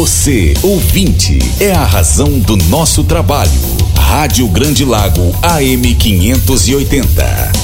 Você, ouvinte, é a razão do nosso trabalho. Rádio Grande Lago AM 580.